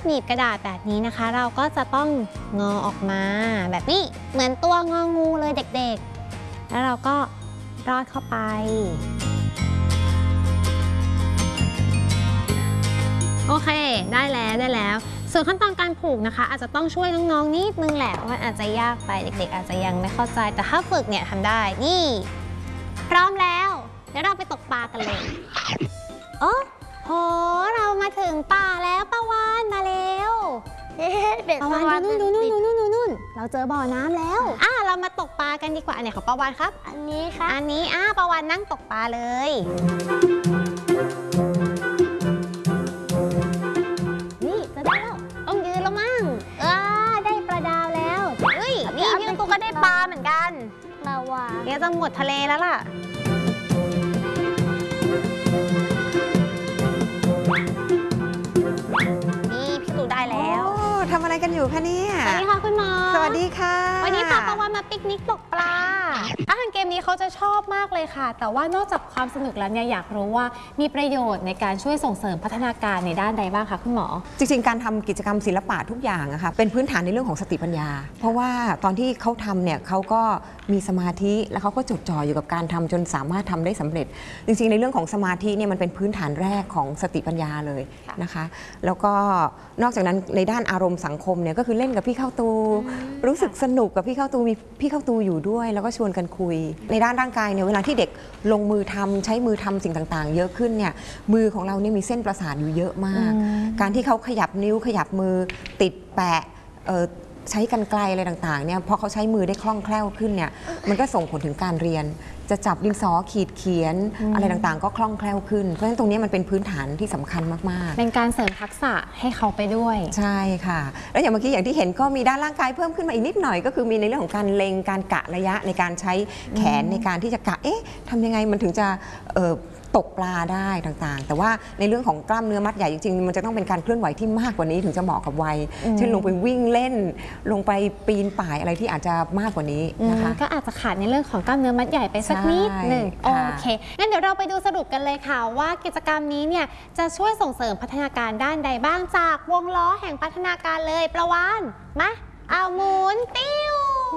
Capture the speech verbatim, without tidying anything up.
หนีบกระดาษแบบนี้นะคะเราก็จะต้องงอออกมาแบบนี้เหมือนตัวงองูเลยเด็กๆแล้วเราก็รอดเข้าไปโอเคได้แล้วได้แล้วส่วนขั้นตอนการผูกนะคะอาจจะต้องช่วยน้องๆนิดนึงแหละเพราะมันอาจจะยากไปเด็กๆอาจจะยังไม่เข้าใจแต่ถ้าฝึกเนี่ยทำได้นี่พร้อมแล้วเดี๋ยวเราไปตกปลากันเลยโอ้โหเรามาถึงป่าแล้วปาวานมาแล้วปาวานดูนู่นดูนู่นดูนู่นดูนู่นเราเจอบ่อน้ำแล้วอ่ะเรามาตกปลากันดีกว่าอันไหนของปาวานครับอันนี้ครับอันนี้อ่ะปาวานนั่งตกปลาเลยนี่จะได้แล้วต้องยืนแล้วมั้งเออได้ปลาดาวแล้วเฮ้ยนี่พี่ตุ๊กก็ได้ปลาเหมือนกันปลาวานเดี๋ยวจะหมดทะเลแล้วล่ะได้แล้วทำอะไรกันอยู่คะเนี่ยสวัสดีค่ะคุณหมอสวัสดีค่ะวันนี้ค่ะปาวานมาปิกนิกตกปลาอาหารเกมนี้เขาจะชอบมากเลยค่ะแต่ว่านอกจากความสนุกแล้วเนี่ยอยากรู้ว่ามีประโยชน์ในการช่วยส่งเสริมพัฒนาการในด้านใดบ้างคะคุณหมอจริงๆการทำกิจกรรมศิลปะทุกอย่างอะค่ะเป็นพื้นฐานในเรื่องของสติปัญญาเพราะว่าตอนที่เขาทำเนี่ยเขาก็มีสมาธิแล้วเขาก็จดจ่ออยู่กับการทำจนสามารถทำได้สำเร็จจริงๆในเรื่องของสมาธิเนี่ยมันเป็นพื้นฐานแรกของสติปัญญาเลยนะคะแล้วก็นอกจากนั้นในด้านอารมณ์สังคมเนี่ยก็คือเล่นกับพี่เข้าตูรู้สึกสนุกกับพี่เข้าตูมีพี่เข้าตูอยู่ด้วยแล้วก็ชวนกันคุยในด้านร่างกายเนี่ยเวลาที่เด็กลงมือทำใช้มือทำสิ่งต่างๆเยอะขึ้นเนี่ยมือของเราเนี่ยมีเส้นประสาทอยู่เยอะมากการที่เขาขยับนิ้วขยับมือติดแปะใช้กรรไกรอะไรต่างๆเนี่ยพอเขาใช้มือได้คล่องแคล่วขึ้นเนี่ยมันก็ส่งผลถึงการเรียนจะจับดินสอขีดเขียนอะไรต่างๆก็คล่องแคล่วขึ้นเพราะฉะนั้นตรงนี้มันเป็นพื้นฐานที่สำคัญมากๆเป็นการเสริมทักษะให้เขาไปด้วยใช่ค่ะแล้วอย่างเมื่อกี้อย่างที่เห็นก็มีด้านร่างกายเพิ่มขึ้นมาอีกนิดหน่อยก็คือมีในเรื่องของการเล็งการกะระยะในการใช้แขนในการที่จะกะเอ๊ะทำยังไงมันถึงจะตกปลาได้ต่างๆแต่ว่าในเรื่องของกล้ามเนื้อมัดใหญ่จริงๆมันจะต้องเป็นการเคลื่อนไหวที่มากกว่านี้ถึงจะเหมาะกับวัยเช่นลงไปวิ่งเล่นลงไปปีนป่ายอะไรที่อาจจะมากกว่านี้นะคะก็อาจจะขาดในเรื่องของกล้ามเนื้อมัดใหญ่ไปสักนิดหนึ่งโอเคงั้นเดี๋ยวเราไปดูสรุปกันเลยค่ะว่ากิจกรรมนี้เนี่ยจะช่วยส่งเสริมพัฒนาการด้านใดบ้างจากวงล้อแห่งพัฒนาการเลยประวานมาเอาหมุนติ้ว